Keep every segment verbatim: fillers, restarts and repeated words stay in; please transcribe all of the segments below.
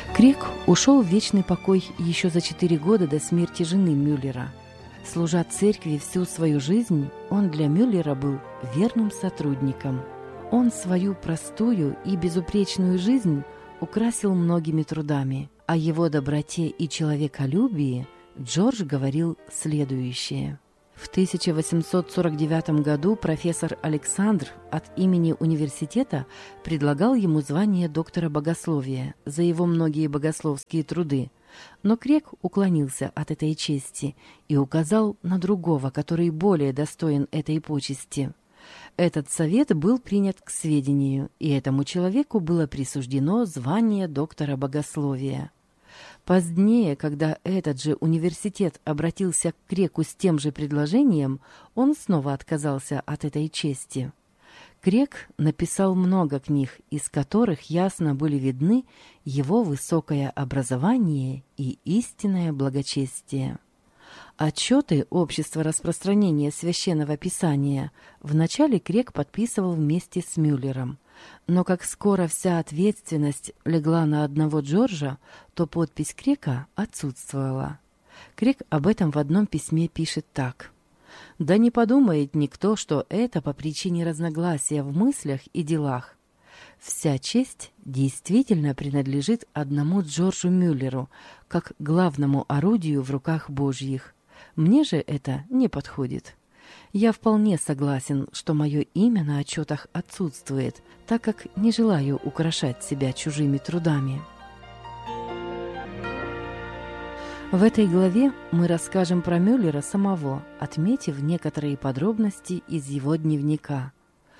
Крек ушел в вечный покой еще за четыре года до смерти жены Мюллера. Служа церкви всю свою жизнь, он для Мюллера был верным сотрудником. Он свою простую и безупречную жизнь украсил многими трудами. О его доброте и человеколюбии Джордж говорил следующее. В тысяча восемьсот сорок девятом году профессор Александр от имени университета предлагал ему звание доктора богословия за его многие богословские труды, но Крек уклонился от этой чести и указал на другого, который более достоин этой почести. Этот совет был принят к сведению, и этому человеку было присуждено звание доктора богословия. Позднее, когда этот же университет обратился к Креку с тем же предложением, он снова отказался от этой чести. Крек написал много книг, из которых ясно были видны его высокое образование и истинное благочестие. Отчеты Общества распространения Священного Писания вначале Крек подписывал вместе с Мюллером, но как скоро вся ответственность легла на одного Джорджа, то подпись Крека отсутствовала. Крек об этом в одном письме пишет так. «Да не подумает никто, что это по причине разногласия в мыслях и делах. Вся честь действительно принадлежит одному Джорджу Мюллеру, как главному орудию в руках Божьих. Мне же это не подходит. Я вполне согласен, что мое имя на отчетах отсутствует, так как не желаю украшать себя чужими трудами». В этой главе мы расскажем про Мюллера самого, отметив некоторые подробности из его дневника.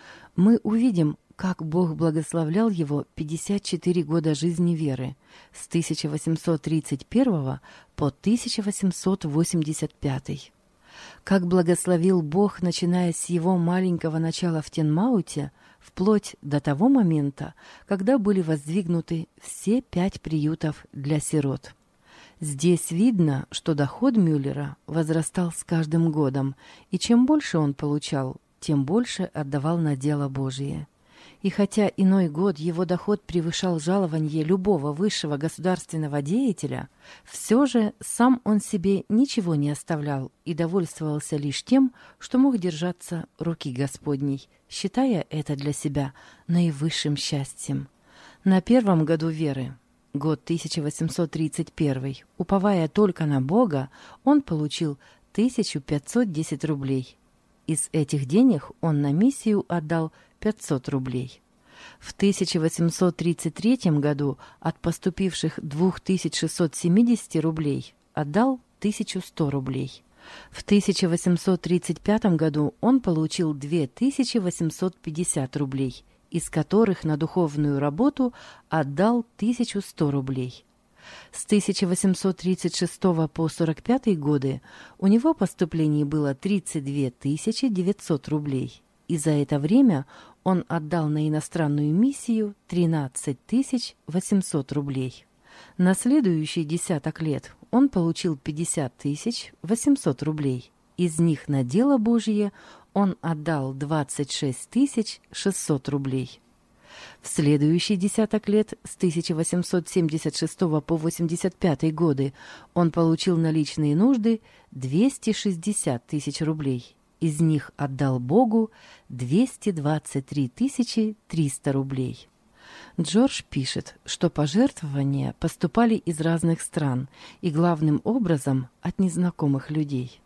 Мы увидим, как Бог благословлял его пятьдесят четыре года жизни веры с тысяча восемьсот тридцать первого по тысяча восемьсот восемьдесят пятый. Как благословил Бог, начиная с его маленького начала в Тенмауте, вплоть до того момента, когда были воздвигнуты все пять приютов для сирот. Здесь видно, что доход Мюллера возрастал с каждым годом, и чем больше он получал, тем больше отдавал на дело Божие. И хотя иной год его доход превышал жалование любого высшего государственного деятеля, все же сам он себе ничего не оставлял и довольствовался лишь тем, что мог держаться руки Господней, считая это для себя наивысшим счастьем. На первом году веры, год тысяча восемьсот тридцать первый, уповая только на Бога, он получил тысячу пятьсот десять рублей. Из этих денег он на миссию отдал пятьсот рублей. В тысяча восемьсот тридцать третьем году от поступивших две тысячи шестьсот семьдесят рублей отдал тысячу сто рублей. В тысяча восемьсот тридцать пятом году он получил две тысячи восемьсот пятьдесят рублей, из которых на духовную работу отдал тысячу сто рублей. С тысяча восемьсот тридцать шестого по сорок пятый годы у него поступлений было тридцать две тысячи девятьсот рублей, и за это время он отдал на иностранную миссию тринадцать тысяч восемьсот рублей. На следующий десяток лет он получил пятьдесят тысяч восемьсот рублей. Из них на дело Божье он отдал двадцать шесть тысяч шестьсот рублей. В следующий десяток лет, с тысяча восемьсот семьдесят шестого по восемьдесят пятый годы, он получил на личные нужды двести шестьдесят тысяч рублей. Из них отдал Богу двести двадцать три тысячи триста рублей. Джордж пишет, что пожертвования поступали из разных стран и главным образом от незнакомых людей.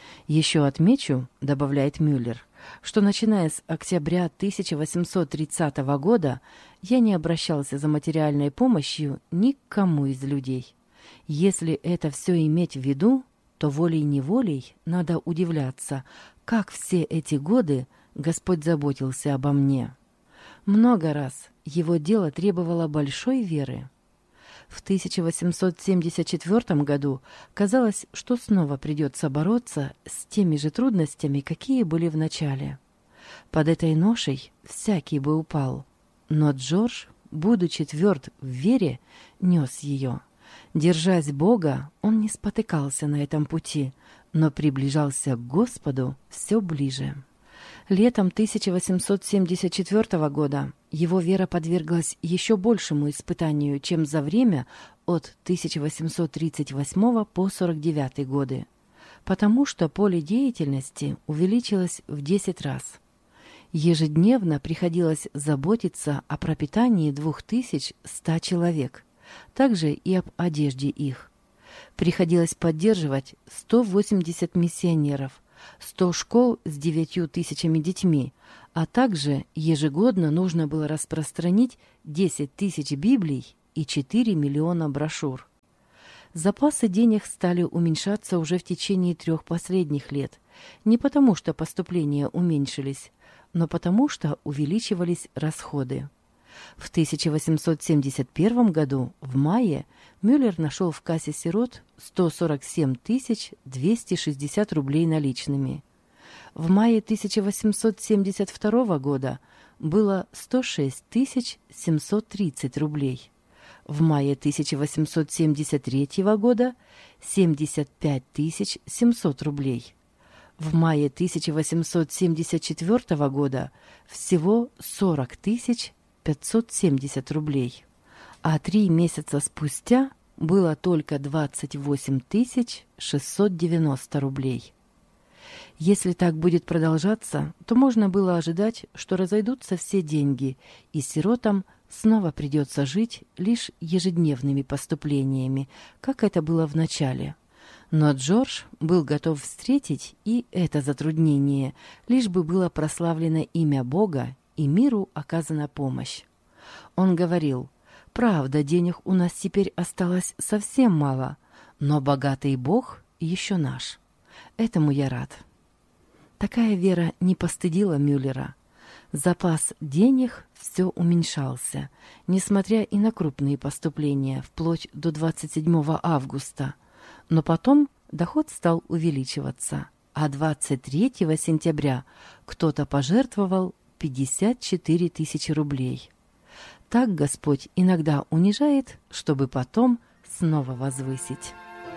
Еще отмечу, добавляет Мюллер, что начиная с октября тысяча восемьсот тридцатого года я не обращался за материальной помощью ни к кому из людей. Если это все иметь в виду, то волей-неволей надо удивляться, как все эти годы Господь заботился обо мне. Много раз его дело требовало большой веры. В тысяча восемьсот семьдесят четвёртом году казалось, что снова придется бороться с теми же трудностями, какие были в начале. Под этой ношей всякий бы упал, но Джордж, будучи тверд в вере, нес ее. Держась Бога, он не спотыкался на этом пути, но приближался к Господу все ближе. Летом тысяча восемьсот семьдесят четвёртого года его вера подверглась еще большему испытанию, чем за время от тысяча восемьсот тридцать восьмого по сорок девятый годы, потому что поле деятельности увеличилось в десять раз. Ежедневно приходилось заботиться о пропитании двух тысяч ста человек, также и об одежде их. Приходилось поддерживать сто восемьдесят миссионеров, сто школ с девятью тысячами детьми, а также ежегодно нужно было распространить десять тысяч Библий и четыре миллиона брошюр. Запасы денег стали уменьшаться уже в течение трех последних лет, не потому что поступления уменьшились, но потому что увеличивались расходы. В тысяча восемьсот семьдесят первом году, в мае, Мюллер нашел в кассе сирот сто сорок семь тысяч двести шестьдесят рублей наличными. В мае тысяча восемьсот семьдесят второго года было сто шесть тысяч семьсот тридцать рублей. В мае тысяча восемьсот семьдесят третьего года семьдесят пять тысяч семьсот рублей. В мае тысяча восемьсот семьдесят четвёртого года всего сорок тысяч пятьсот семьдесят рублей, а три месяца спустя было только двадцать восемь тысяч шестьсот девяносто рублей. Если так будет продолжаться, то можно было ожидать, что разойдутся все деньги, и сиротам снова придется жить лишь ежедневными поступлениями, как это было в начале. Но Джордж был готов встретить и это затруднение, лишь бы было прославлено имя Бога и миру оказана помощь. Он говорил: «Правда, денег у нас теперь осталось совсем мало, но богатый Бог еще наш. Этому я рад». Такая вера не постыдила Мюллера. Запас денег все уменьшался, несмотря и на крупные поступления, вплоть до двадцать седьмого августа. Но потом доход стал увеличиваться, а двадцать третьего сентября кто-то пожертвовал пятьдесят четыре тысячи рублей. Так Господь иногда унижает, чтобы потом снова возвысить.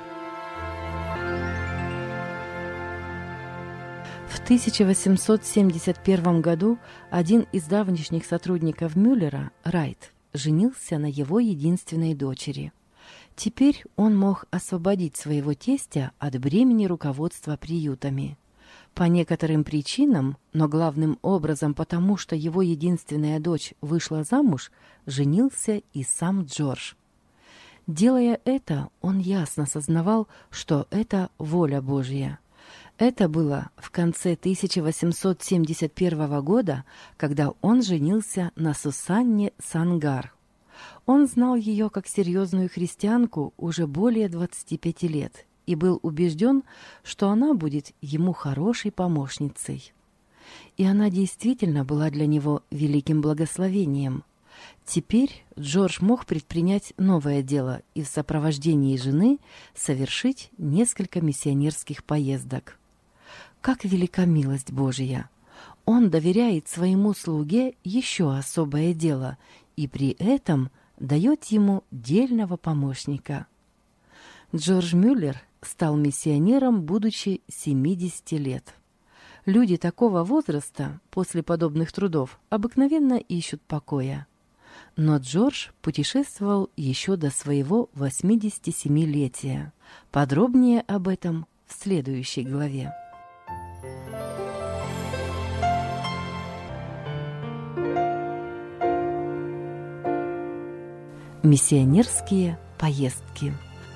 В тысяча восемьсот семьдесят первом году один из давнишних сотрудников Мюллера, Райт, женился на его единственной дочери. Теперь он мог освободить своего тестя от бремени руководства приютами. По некоторым причинам, но главным образом потому, что его единственная дочь вышла замуж, женился и сам Джордж. Делая это, он ясно сознавал, что это воля Божья. Это было в конце тысяча восемьсот семьдесят первого года, когда он женился на Сусанне Сангар. Он знал ее как серьезную христианку уже более двадцати пяти лет и был убежден, что она будет ему хорошей помощницей. И она действительно была для него великим благословением. Теперь Джордж мог предпринять новое дело и в сопровождении жены совершить несколько миссионерских поездок. Как велика милость Божия! Он доверяет своему слуге еще особое дело и при этом дает ему дельного помощника. Джордж Мюллер стал миссионером, будучи семидесяти лет. Люди такого возраста после подобных трудов обыкновенно ищут покоя. Но Джордж путешествовал еще до своего восьмидесятисемилетия. Подробнее об этом в следующей главе. Миссионерские поездки.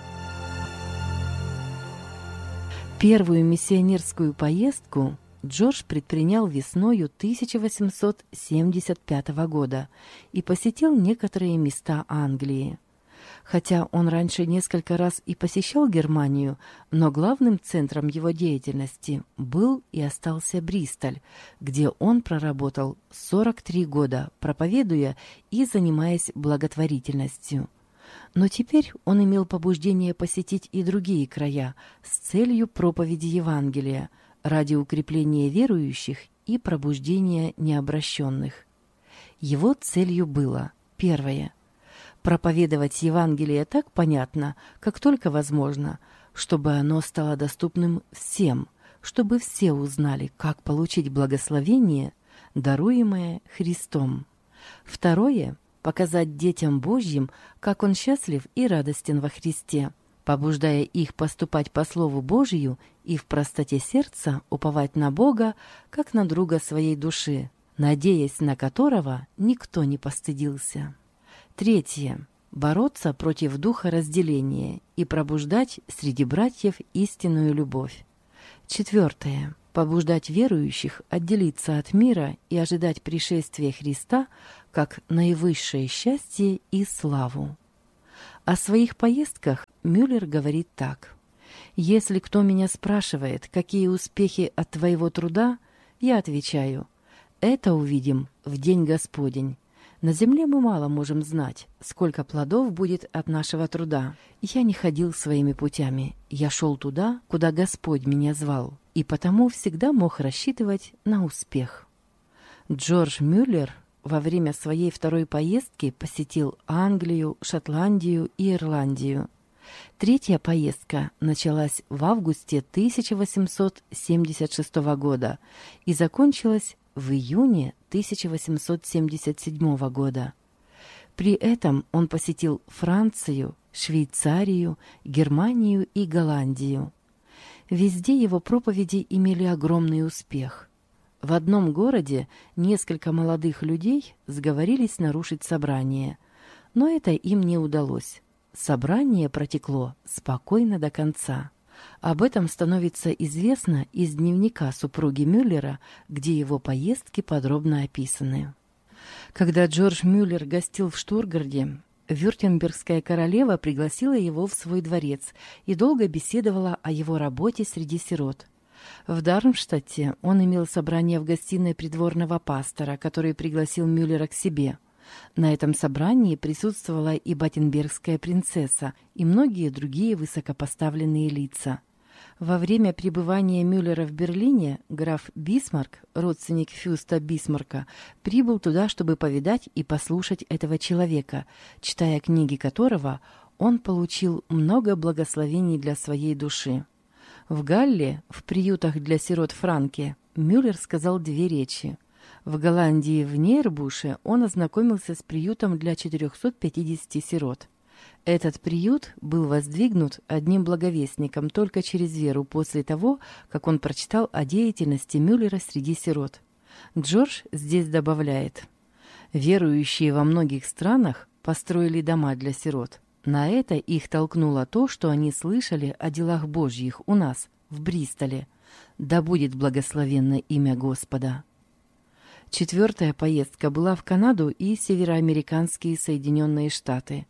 Первую миссионерскую поездку Джордж предпринял весною тысяча восемьсот семьдесят пятого года и посетил некоторые места Англии. Хотя он раньше несколько раз и посещал Германию, но главным центром его деятельности был и остался Бристоль, где он проработал сорок три года, проповедуя и занимаясь благотворительностью. Но теперь он имел побуждение посетить и другие края с целью проповеди Евангелия, ради укрепления верующих и пробуждения необращенных. Его целью было: первое – проповедовать Евангелие так понятно, как только возможно, чтобы оно стало доступным всем, чтобы все узнали, как получить благословение, даруемое Христом. Второе – показать детям Божьим, как Он счастлив и радостен во Христе, побуждая их поступать по Слову Божию и в простоте сердца уповать на Бога, как на друга своей души, надеясь на которого никто не постыдился. Третье. Бороться против духа разделения и пробуждать среди братьев истинную любовь. Четвертое. Побуждать верующих отделиться от мира и ожидать пришествия Христа как наивысшее счастье и славу. О своих поездках Мюллер говорит так. «Если кто меня спрашивает, какие успехи от твоего труда, я отвечаю, это увидим в день Господень. На земле мы мало можем знать, сколько плодов будет от нашего труда. Я не ходил своими путями, я шел туда, куда Господь меня звал, и потому всегда мог рассчитывать на успех». Джордж Мюллер во время своей второй поездки посетил Англию, Шотландию и Ирландию. Третья поездка началась в августе тысяча восемьсот семьдесят шестого года и закончилась в июне тысяча восемьсот семьдесят седьмого года. При этом он посетил Францию, Швейцарию, Германию и Голландию. Везде его проповеди имели огромный успех. В одном городе несколько молодых людей сговорились нарушить собрание, но это им не удалось. Собрание протекло спокойно до конца. Об этом становится известно из дневника супруги Мюллера, где его поездки подробно описаны. Когда Джордж Мюллер гостил в Штутгарте, вюртембергская королева пригласила его в свой дворец и долго беседовала о его работе среди сирот. В Дармштадте он имел собрание в гостиной придворного пастора, который пригласил Мюллера к себе. На этом собрании присутствовала и Баттенбергская принцесса, и многие другие высокопоставленные лица. Во время пребывания Мюллера в Берлине граф Бисмарк, родственник Фюста Бисмарка, прибыл туда, чтобы повидать и послушать этого человека, читая книги которого он получил много благословений для своей души. В Галле, в приютах для сирот Франке, Мюллер сказал две речи. В Голландии, в Нейрбуше, он ознакомился с приютом для четырехсот пятидесяти сирот. Этот приют был воздвигнут одним благовестником только через веру после того, как он прочитал о деятельности Мюллера среди сирот. Джордж здесь добавляет: «Верующие во многих странах построили дома для сирот. На это их толкнуло то, что они слышали о делах Божьих у нас, в Бристоле. Да будет благословенно имя Господа». Четвертая поездка была в Канаду и североамериканские Соединенные Штаты.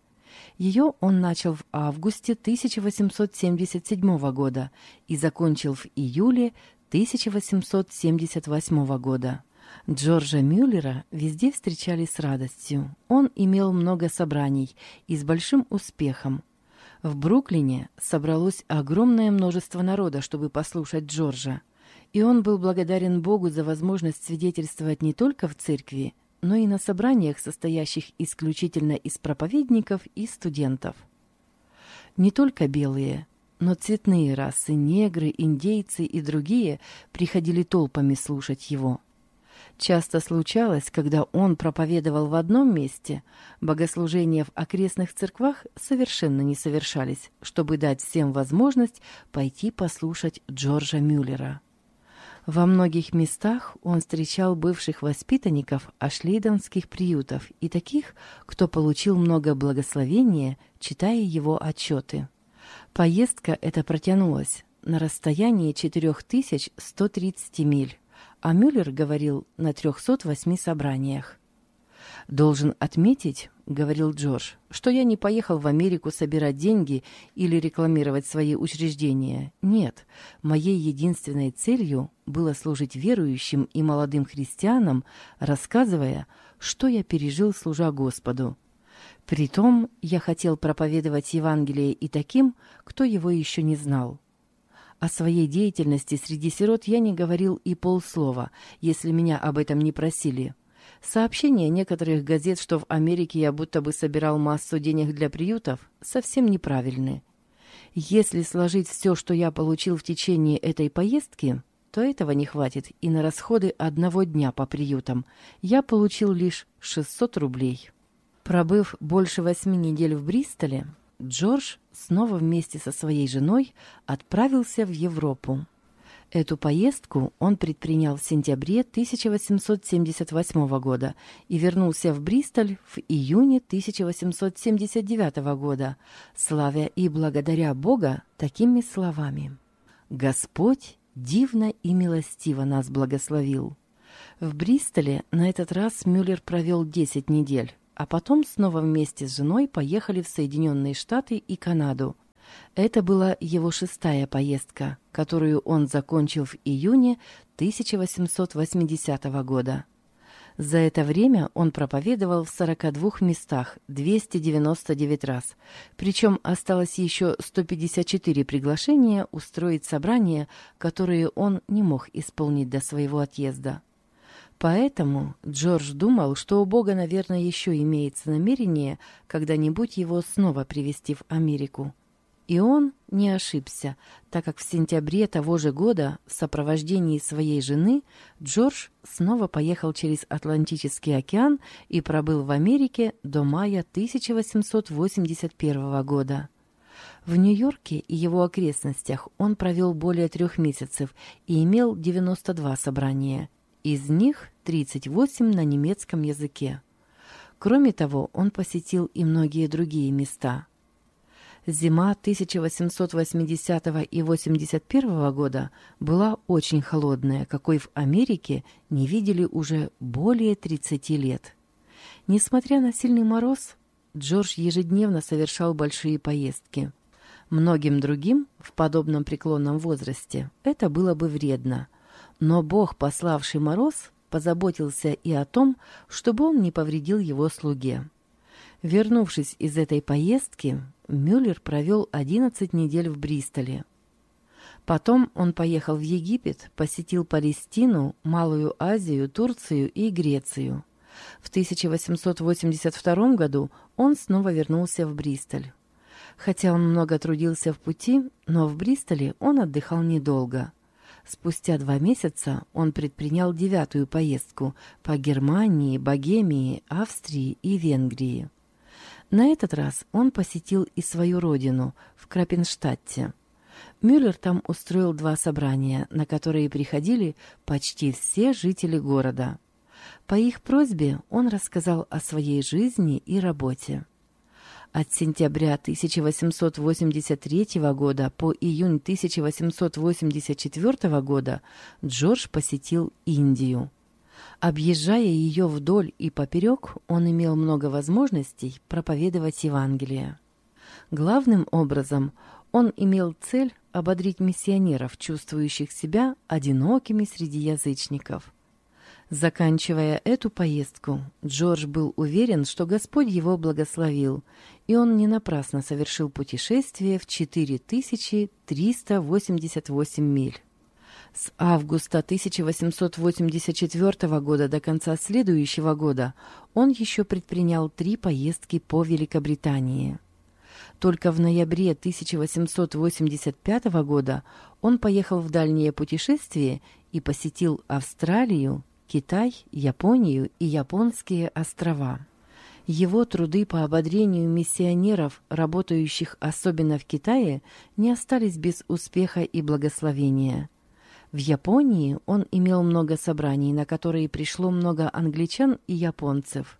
Ее он начал в августе тысяча восемьсот семьдесят седьмого года и закончил в июле тысяча восемьсот семьдесят восьмого года. Джорджа Мюллера везде встречали с радостью. Он имел много собраний и с большим успехом. В Бруклине собралось огромное множество народа, чтобы послушать Джорджа. И он был благодарен Богу за возможность свидетельствовать не только в церкви, но и на собраниях, состоящих исключительно из проповедников и студентов. Не только белые, но цветные расы, негры, индейцы и другие приходили толпами слушать его. Часто случалось, когда он проповедовал в одном месте, богослужения в окрестных церквах совершенно не совершались, чтобы дать всем возможность пойти послушать Джорджа Мюллера. Во многих местах он встречал бывших воспитанников ашлейденских приютов и таких, кто получил много благословения, читая его отчеты. Поездка эта протянулась на расстоянии четыре тысячи сто тридцать миль, а Мюллер говорил на трехстах восьми собраниях. «Должен отметить, — говорил Джордж, — что я не поехал в Америку собирать деньги или рекламировать свои учреждения. Нет, моей единственной целью было служить верующим и молодым христианам, рассказывая, что я пережил, служа Господу. Притом я хотел проповедовать Евангелие и таким, кто его еще не знал. О своей деятельности среди сирот я не говорил и полслова, если меня об этом не просили. Сообщения некоторых газет, что в Америке я будто бы собирал массу денег для приютов, совсем неправильны. Если сложить все, что я получил в течение этой поездки, то этого не хватит и на расходы одного дня по приютам. Я получил лишь шестьсот рублей. Пробыв больше восьми недель в Бристоле, Джордж снова вместе со своей женой отправился в Европу. Эту поездку он предпринял в сентябре тысяча восемьсот семьдесят восьмого года и вернулся в Бристоль в июне тысяча восемьсот семьдесят девятого года, славя и благодаря Бога такими словами: «Господь дивно и милостиво нас благословил». В Бристоле на этот раз Мюллер провел десять недель, а потом снова вместе с женой поехали в Соединенные Штаты и Канаду. Это была его шестая поездка, которую он закончил в июне тысяча восемьсот восьмидесятого года. За это время он проповедовал в сорока двух местах двести девяносто девять раз, причем осталось еще сто пятьдесят четыре приглашения устроить собрания, которые он не мог исполнить до своего отъезда. Поэтому Джордж думал, что у Бога, наверное, еще имеется намерение когда-нибудь его снова привезти в Америку. И он не ошибся, так как в сентябре того же года в сопровождении своей жены Джордж снова поехал через Атлантический океан и пробыл в Америке до мая тысяча восемьсот восемьдесят первого года. В Нью-Йорке и его окрестностях он провел более трех месяцев и имел девяносто два собрания, из них тридцать восемь на немецком языке. Кроме того, он посетил и многие другие места. Зима тысяча восемьсот восьмидесятого и восемьдесят первого года была очень холодная, какой в Америке не видели уже более тридцати лет. Несмотря на сильный мороз, Джордж ежедневно совершал большие поездки. Многим другим в подобном преклонном возрасте это было бы вредно, но Бог, пославший мороз, позаботился и о том, чтобы он не повредил его слуге. Вернувшись из этой поездки, Мюллер провел одиннадцать недель в Бристоле. Потом он поехал в Египет, посетил Палестину, Малую Азию, Турцию и Грецию. В тысяча восемьсот восемьдесят втором году он снова вернулся в Бристоль. Хотя он много трудился в пути, но в Бристоле он отдыхал недолго. Спустя два месяца он предпринял девятую поездку по Германии, Богемии, Австрии и Венгрии. На этот раз он посетил и свою родину, в Крапенштадте. Мюллер там устроил два собрания, на которые приходили почти все жители города. По их просьбе он рассказал о своей жизни и работе. От сентября тысяча восемьсот восемьдесят третьего года по июнь тысяча восемьсот восемьдесят четвертого года Джордж посетил Индию. Объезжая ее вдоль и поперек, он имел много возможностей проповедовать Евангелие. Главным образом он имел цель ободрить миссионеров, чувствующих себя одинокими среди язычников. Заканчивая эту поездку, Джордж был уверен, что Господь его благословил, и он не напрасно совершил путешествие в четыре тысячи триста восемьдесят восемь миль. С августа тысяча восемьсот восемьдесят четвертого года до конца следующего года он еще предпринял три поездки по Великобритании. Только в ноябре тысяча восемьсот восемьдесят пятого года он поехал в дальнее путешествие и посетил Австралию, Китай, Японию и Японские острова. Его труды по ободрению миссионеров, работающих особенно в Китае, не остались без успеха и благословения. В Японии он имел много собраний, на которые пришло много англичан и японцев.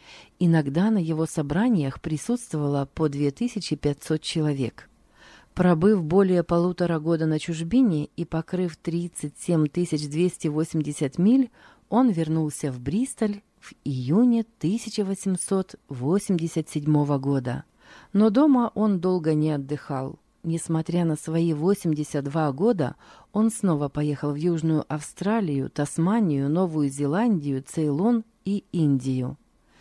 Иногда на его собраниях присутствовало по две тысячи пятьсот человек. Пробыв более полутора года на чужбине и покрыв тридцать семь тысяч двести восемьдесят миль, он вернулся в Бристоль в июне тысяча восемьсот восемьдесят седьмого года. Но дома он долго не отдыхал. Несмотря на свои восемьдесят два года, он снова поехал в Южную Австралию, Тасманию, Новую Зеландию, Цейлон и Индию.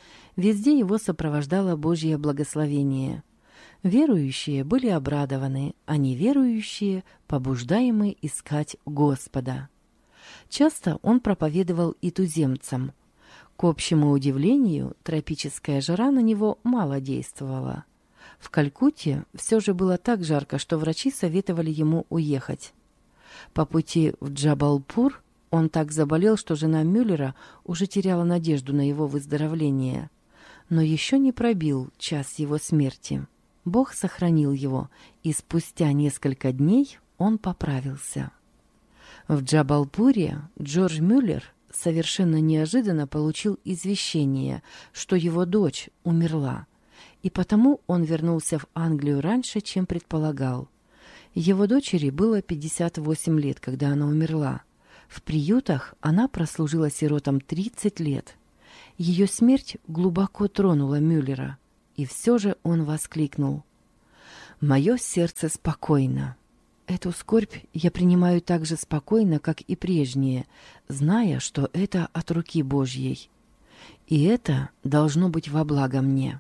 Везде его сопровождало Божье благословение. Верующие были обрадованы, а неверующие побуждаемы искать Господа. Часто он проповедовал и туземцам. К общему удивлению, тропическая жара на него мало действовала. В Калькутте все же было так жарко, что врачи советовали ему уехать. По пути в Джабалпур он так заболел, что жена Мюллера уже теряла надежду на его выздоровление. Но еще не пробил час его смерти. Бог сохранил его, и спустя несколько дней он поправился. В Джабалпуре Джордж Мюллер совершенно неожиданно получил извещение, что его дочь умерла, и потому он вернулся в Англию раньше, чем предполагал. Его дочери было пятьдесят восемь лет, когда она умерла. В приютах она прослужила сиротам тридцать лет. Ее смерть глубоко тронула Мюллера, и все же он воскликнул: «Мое сердце спокойно. Эту скорбь я принимаю так же спокойно, как и прежние, зная, что это от руки Божьей. И это должно быть во благо мне».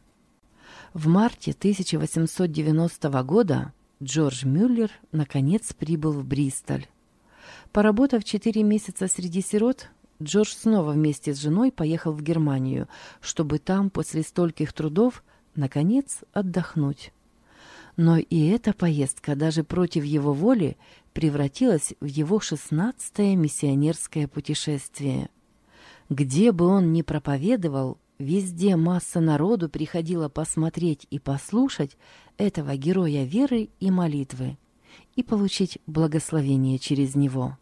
В марте тысяча восемьсот девяностого года Джордж Мюллер наконец прибыл в Бристоль. Поработав четыре месяца среди сирот, Джордж снова вместе с женой поехал в Германию, чтобы там после стольких трудов наконец отдохнуть. Но и эта поездка, даже против его воли, превратилась в его шестнадцатое миссионерское путешествие. Где бы он ни проповедовал, везде масса народу приходила посмотреть и послушать этого героя веры и молитвы и получить благословение через него.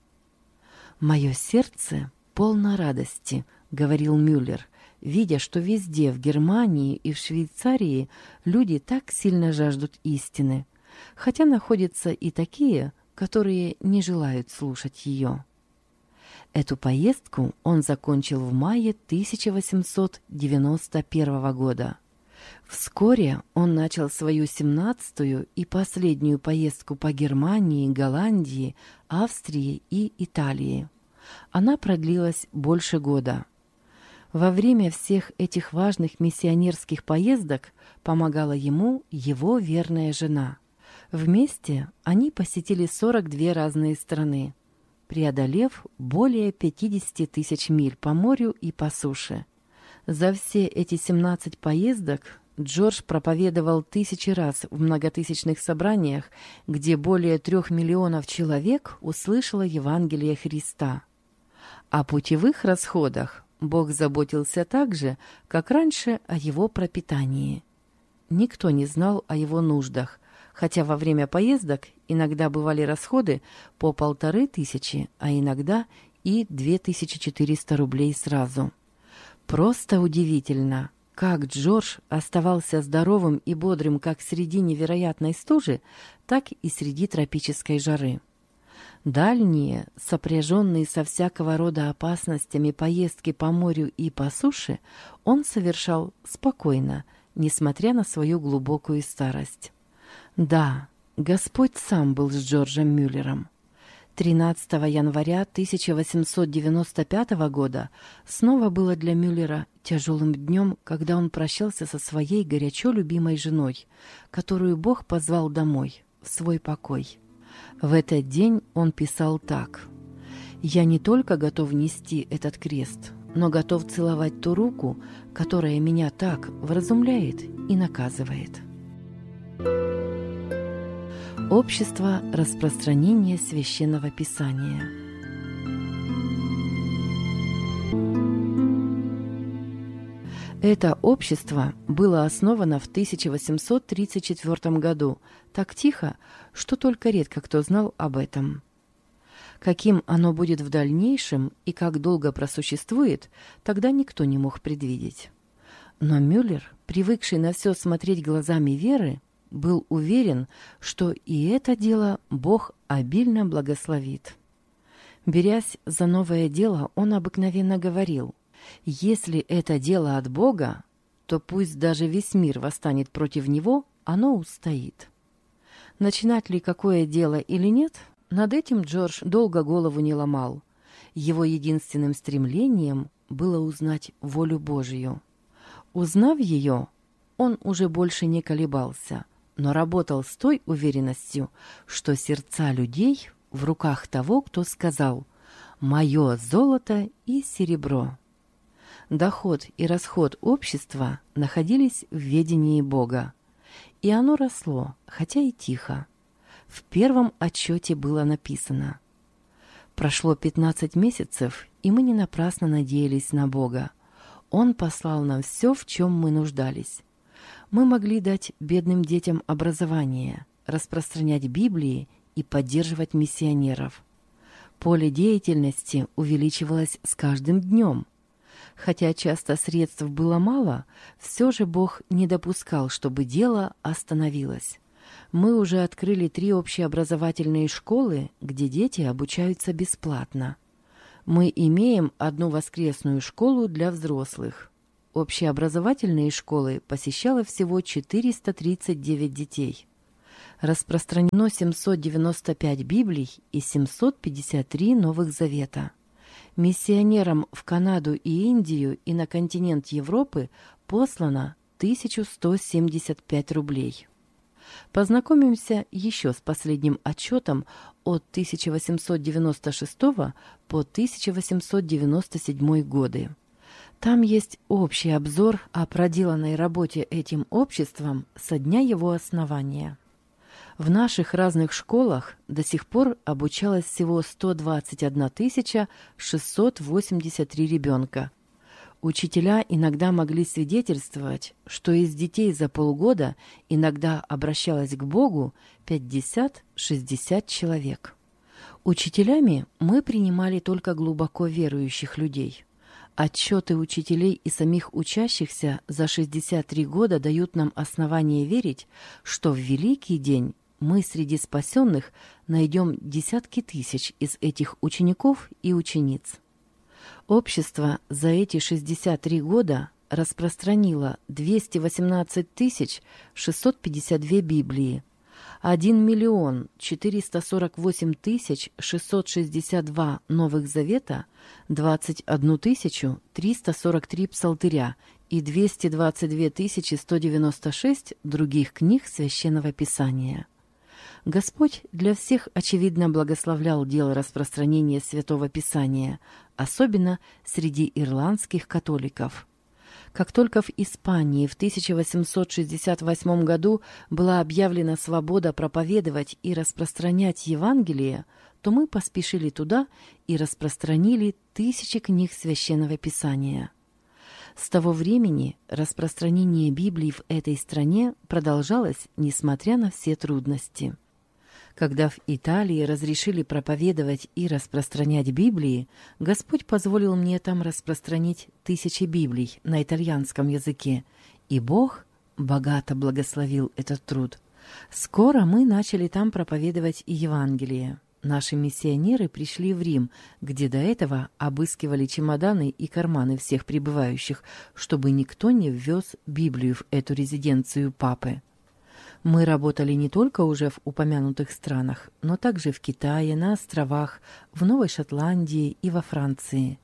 «Мое сердце полно радости», — говорил Мюллер, видя, что везде, в Германии и в Швейцарии, люди так сильно жаждут истины, хотя находятся и такие, которые не желают слушать ее. Эту поездку он закончил в мае тысяча восемьсот девяносто первого года. Вскоре он начал свою семнадцатую и последнюю поездку по Германии, Голландии, Австрии и Италии. Она продлилась больше года. Во время всех этих важных миссионерских поездок помогала ему его верная жена. Вместе они посетили сорок две разные страны, преодолев более пятьдесят тысяч миль по морю и по суше. За все эти семнадцать поездок Джордж проповедовал тысячи раз в многотысячных собраниях, где более трех миллионов человек услышало Евангелие Христа. О путевых расходах Бог заботился так же, как раньше о его пропитании. Никто не знал о его нуждах, хотя во время поездок иногда бывали расходы по полторы тысячи, а иногда и две тысячи четыреста рублей сразу. Просто удивительно, как Джордж оставался здоровым и бодрым как среди невероятной стужи, так и среди тропической жары. Дальние, сопряженные со всякого рода опасностями поездки по морю и по суше, он совершал спокойно, несмотря на свою глубокую старость. Да, Господь сам был с Джорджем Мюллером. тринадцатого января тысяча восемьсот девяносто пятого года снова было для Мюллера тяжелым днем, когда он прощался со своей горячо любимой женой, которую Бог позвал домой, в свой покой. В этот день он писал так: «Я не только готов нести этот крест, но готов целовать ту руку, которая меня так вразумляет и наказывает». Общество распространения священного писания. Это общество было основано в тысяча восемьсот тридцать четвёртом году, так тихо, что только редко кто знал об этом. Каким оно будет в дальнейшем и как долго просуществует, тогда никто не мог предвидеть. Но Мюллер, привыкший на все смотреть глазами веры, был уверен, что и это дело Бог обильно благословит. Берясь за новое дело, он обыкновенно говорил: «Если это дело от Бога, то пусть даже весь мир восстанет против него, оно устоит». Начинать ли какое дело или нет, над этим Джордж долго голову не ломал. Его единственным стремлением было узнать волю Божию. Узнав ее, он уже больше не колебался, но работал с той уверенностью, что сердца людей в руках того, кто сказал: «Мое золото и серебро». Доход и расход общества находились в ведении Бога. И оно росло, хотя и тихо. В первом отчете было написано: «Прошло пятнадцать месяцев, и мы не напрасно надеялись на Бога. Он послал нам все, в чем мы нуждались. Мы могли дать бедным детям образование, распространять Библии и поддерживать миссионеров. Поле деятельности увеличивалось с каждым днем. Хотя часто средств было мало, все же Бог не допускал, чтобы дело остановилось. Мы уже открыли три общеобразовательные школы, где дети обучаются бесплатно. Мы имеем одну воскресную школу для взрослых. Общеобразовательные школы посещало всего четыреста тридцать девять детей. Распространено семьсот девяносто пять Библий и семьсот пятьдесят три Новых Завета. Миссионерам в Канаду и Индию и на континент Европы послано тысяча сто семьдесят пять рублей. Познакомимся еще с последним отчетом от тысяча восемьсот девяносто шестого по тысяча восемьсот девяносто седьмой годы. Там есть общий обзор о проделанной работе этим обществом со дня его основания. В наших разных школах до сих пор обучалось всего сто двадцать одна тысяча шестьсот восемьдесят три ребенка. Учителя иногда могли свидетельствовать, что из детей за полгода иногда обращалось к Богу пятьдесят-шестьдесят человек. Учителями мы принимали только глубоко верующих людей. Отчеты учителей и самих учащихся за шестьдесят три года дают нам основание верить, что в великий день мы среди спасенных найдем десятки тысяч из этих учеников и учениц. Общество за эти шестьдесят три года распространило двести восемнадцать тысяч шестьсот пятьдесят две Библии, один миллион четыреста сорок восемь тысяч шестьсот шестьдесят два Новых Завета, двадцать одну тысячу триста сорок три Псалтыря и двести двадцать две тысячи сто девяносто шесть других книг Священного Писания. Господь для всех, очевидно, благословлял дело распространения Святого Писания, особенно среди ирландских католиков. Как только в Испании в тысяча восемьсот шестьдесят восьмом году была объявлена свобода проповедовать и распространять Евангелие, то мы поспешили туда и распространили тысячи книг Священного Писания. С того времени распространение Библии в этой стране продолжалось, несмотря на все трудности. Когда в Италии разрешили проповедовать и распространять Библии, Господь позволил мне там распространить тысячи Библий на итальянском языке, и Бог богато благословил этот труд. Скоро мы начали там проповедовать и Евангелие. Наши миссионеры пришли в Рим, где до этого обыскивали чемоданы и карманы всех прибывающих, чтобы никто не ввез Библию в эту резиденцию папы. Мы работали не только уже в упомянутых странах, но также в Китае, на островах, в Новой Шотландии и во Франции.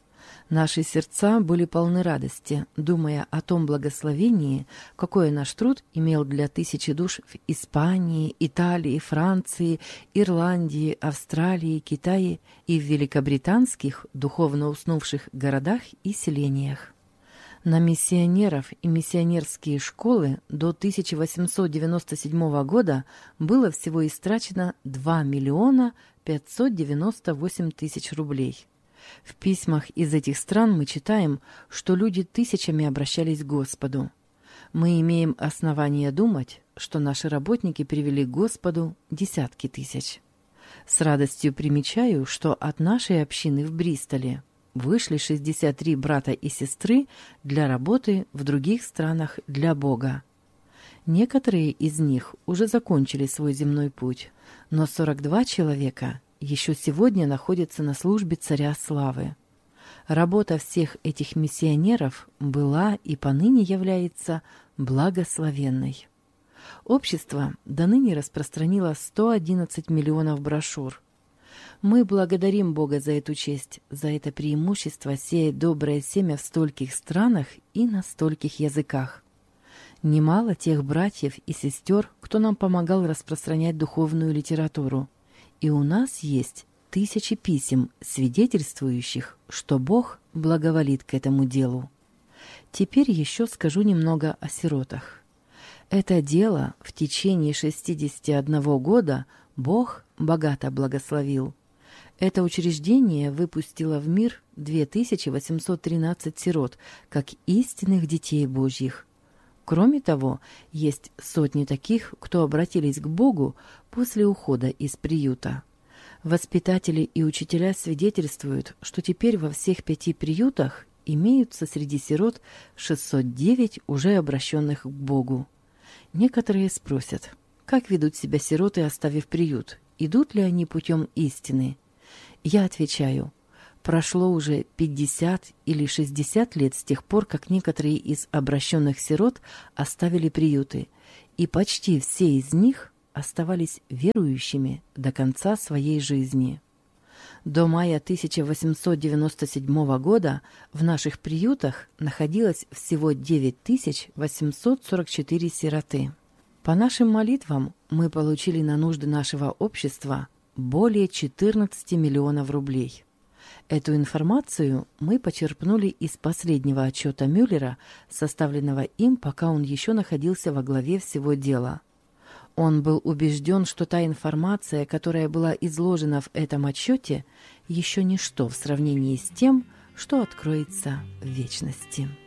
Наши сердца были полны радости, думая о том благословении, какое наш труд имел для тысячи душ в Испании, Италии, Франции, Ирландии, Австралии, Китае и в великобританских духовно уснувших городах и селениях. На миссионеров и миссионерские школы до тысяча восемьсот девяносто седьмого года было всего истрачено два миллиона пятьсот девяносто восемь тысяч рублей. В письмах из этих стран мы читаем, что люди тысячами обращались к Господу. Мы имеем основание думать, что наши работники привели к Господу десятки тысяч. С радостью примечаю, что от нашей общины в Бристоле вышли шестьдесят три брата и сестры для работы в других странах для Бога. Некоторые из них уже закончили свой земной путь, но сорок два человека еще сегодня находятся на службе Царя Славы. Работа всех этих миссионеров была и поныне является благословенной. Общество до ныне распространило сто одиннадцать миллионов брошюр. Мы благодарим Бога за эту честь, за это преимущество сеять доброе семя в стольких странах и на стольких языках. Немало тех братьев и сестер, кто нам помогал распространять духовную литературу. И у нас есть тысячи писем, свидетельствующих, что Бог благоволит к этому делу. Теперь еще скажу немного о сиротах. Это дело в течение шестидесяти одного года Бог богато благословил. Это учреждение выпустило в мир две тысячи восемьсот тринадцать сирот, как истинных детей Божьих. Кроме того, есть сотни таких, кто обратились к Богу после ухода из приюта. Воспитатели и учителя свидетельствуют, что теперь во всех пяти приютах имеются среди сирот шестьсот девять уже обращенных к Богу. Некоторые спросят, как ведут себя сироты, оставив приют, идут ли они путем истины? Я отвечаю, прошло уже пятьдесят или шестьдесят лет с тех пор, как некоторые из обращенных сирот оставили приюты, и почти все из них оставались верующими до конца своей жизни. До мая тысяча восемьсот девяносто седьмого года в наших приютах находилось всего девять тысяч восемьсот сорок четыре сироты. По нашим молитвам мы получили на нужды нашего общества более четырнадцати миллионов рублей. Эту информацию мы почерпнули из последнего отчета Мюллера, составленного им, пока он еще находился во главе всего дела. Он был убежден, что та информация, которая была изложена в этом отчете, еще ничто в сравнении с тем, что откроется в вечности.